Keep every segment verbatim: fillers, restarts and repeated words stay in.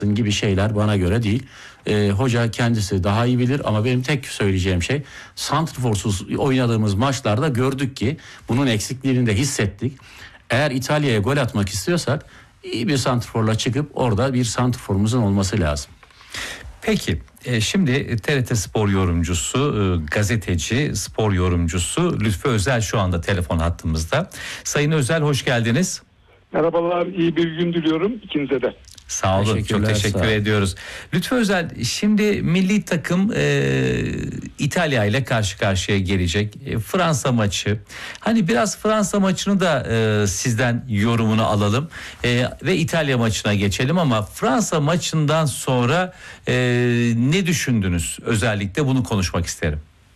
gibi şeyler bana göre değil. Ee, hoca kendisi daha iyi bilir ama benim tek söyleyeceğim şey, santrforsuz oynadığımız maçlarda gördük ki bunun eksikliğini de hissettik. Eğer İtalya'ya gol atmak istiyorsak iyi bir santrforla çıkıp orada bir santrforumuzun olması lazım. Peki e, şimdi T R T Spor yorumcusu, e, gazeteci, spor yorumcusu Lütfü Özel şu anda telefon hattımızda. Sayın Özel, hoş geldiniz. Merhabalar, iyi bir gün diliyorum ikinize de. Sağ olun, çok teşekkür ediyoruz. Lütfü Özel, şimdi milli takım e, İtalya ile karşı karşıya gelecek. E, Fransa maçı. Hani biraz Fransa maçını da e, sizden yorumunu alalım e, ve İtalya maçına geçelim, ama Fransa maçından sonra e, ne düşündünüz? Özellikle bunu konuşmak isterim.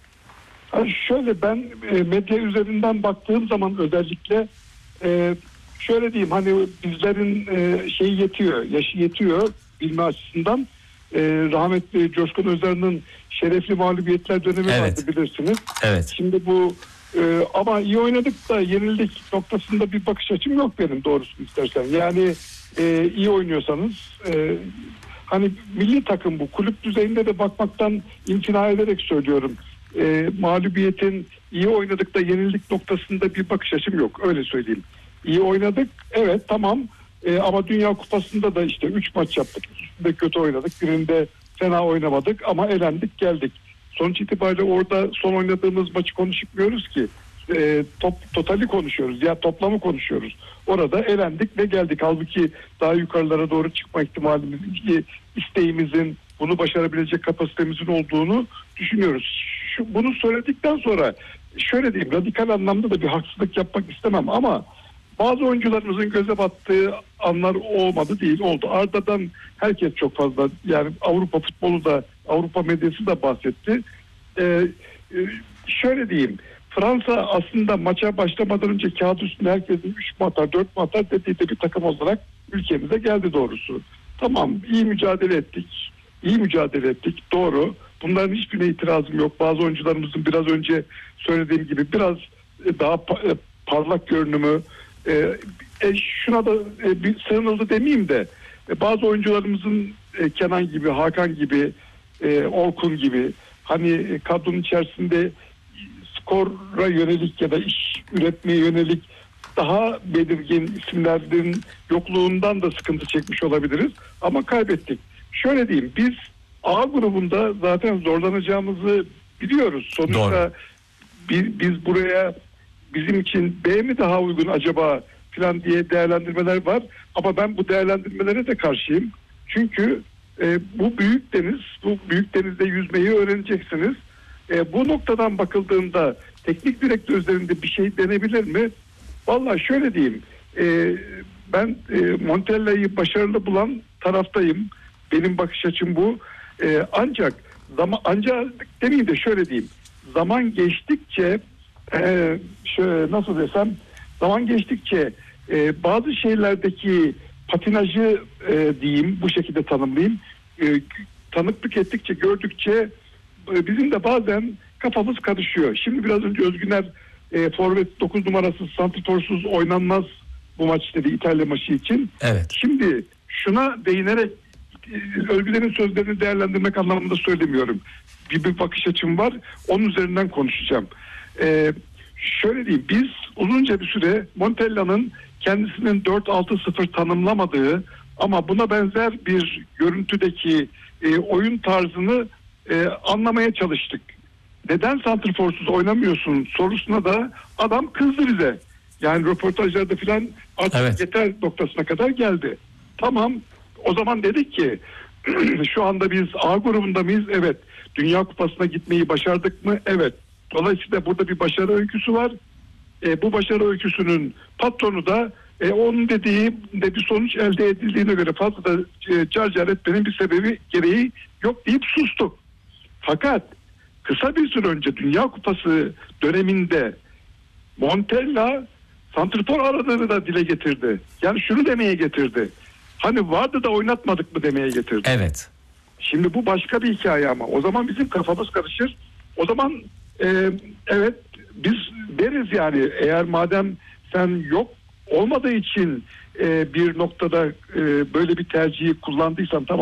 Yani şöyle, ben e, medya üzerinden baktığım zaman özellikle e, şöyle diyeyim, hani bizlerin e, şeyi yetiyor, yaşı yetiyor bilme açısından. E, rahmetli Coşkun Özer'in şerefli mağlubiyetler dönemi Evet. vardı, bilirsiniz. Evet. Şimdi bu e, ama iyi oynadık da yenildik noktasında bir bakış açım yok benim, doğrusunu istersen. Yani e, iyi oynuyorsanız e, hani milli takım bu, kulüp düzeyinde de bakmaktan imtina ederek söylüyorum. E, mağlubiyetin iyi oynadık da yenildik noktasında bir bakış açım yok, öyle söyleyeyim. İyi oynadık, evet, tamam, e, ama Dünya Kupası'nda da işte üç maç yaptık. İkisinde kötü oynadık, birinde fena oynamadık ama elendik geldik. Sonuç itibariyle orada son oynadığımız maçı konuşmuyoruz ki. E, top, totali konuşuyoruz ya toplamı konuşuyoruz. Orada elendik ve geldik. Halbuki daha yukarılara doğru çıkma ihtimalimiz, isteğimizin, bunu başarabilecek kapasitemizin olduğunu düşünüyoruz. Şu, bunu söyledikten sonra şöyle diyeyim, radikal anlamda da bir haksızlık yapmak istemem ama bazı oyuncularımızın göze battığı anlar olmadı değil, oldu. Arda'dan herkes çok fazla, yani Avrupa futbolu da, Avrupa medyası da bahsetti. Ee, e, şöyle diyeyim, Fransa aslında maça başlamadan önce kağıt üstünde herkesin üç mu atar, dört mu atar dediği de bir takım olarak ülkemize geldi doğrusu. Tamam, iyi mücadele ettik, iyi mücadele ettik, doğru. Bunların hiçbirine itirazım yok. Bazı oyuncularımızın biraz önce söylediğim gibi biraz daha parlak görünümü, e, e, şuna da e, bir sığınıldı demeyeyim de e, bazı oyuncularımızın e, Kenan gibi, Hakan gibi, e, Orkun gibi hani e, kadronun içerisinde skora yönelik ya da iş üretmeye yönelik daha belirgin isimlerin yokluğundan da sıkıntı çekmiş olabiliriz. Ama kaybettik. Şöyle diyeyim, biz A grubunda zaten zorlanacağımızı biliyoruz. Sonuçta biz, biz buraya bizim için B mi daha uygun acaba falan diye değerlendirmeler var. Ama ben bu değerlendirmelere de karşıyım. Çünkü e, bu büyük deniz, bu büyük denizde yüzmeyi öğreneceksiniz. E, bu noktadan bakıldığında teknik direktör üzerinde bir şey denebilir mi? Vallahi şöyle diyeyim, e, ben e, Montella'yı başarılı bulan taraftayım. Benim bakış açım bu. E, ancak zaman, ancak demeyeyim de şöyle diyeyim, zaman geçtikçe e, şöyle nasıl desem, zaman geçtikçe e, bazı şeylerdeki patinajı e, diyeyim, bu şekilde tanımlayayım, e, tanıklık ettikçe, gördükçe e, bizim de bazen kafamız karışıyor. Şimdi biraz önce Özgüner e, forvet dokuz numarasız, santrforsuz oynanmaz bu maç dedi, İtalya maçı için. Evet. Şimdi şuna değinerek, e, Özgüner'in sözlerini değerlendirmek anlamında söylemiyorum. Bir, bir bakış açım var, onun üzerinden konuşacağım. E, şöyle diyeyim, biz uzunca bir süre Montella'nın kendisinin dört altı sıfır tanımlamadığı ama buna benzer bir görüntüdeki e, oyun tarzını e, anlamaya çalıştık. Neden santrforsuz oynamıyorsun sorusuna da adam kızdı bize. Yani röportajlarda filan artık Evet. yeter noktasına kadar geldi. Tamam, o zaman dedik ki şu anda biz A grubunda mıyız? Evet. Dünya Kupası'na gitmeyi başardık mı? Evet. Dolayısıyla burada bir başarı öyküsü var. E, bu başarı öyküsünün patronu da e, onun dediği de bir sonuç elde edildiğine göre fazla da e, carcar etmenin bir sebebi gereği yok deyip sustuk. Fakat kısa bir süre önce Dünya Kupası döneminde Montella santrfor aradığını da dile getirdi. Yani şunu demeye getirdi. Hani vardı da oynatmadık mı demeye getirdi. Evet. Şimdi bu başka bir hikaye ama o zaman bizim kafamız karışır. O zaman e, evet biz deriz yani, eğer madem sen yok olmadığı için e, bir noktada e, böyle bir tercihi kullandıysan tamam.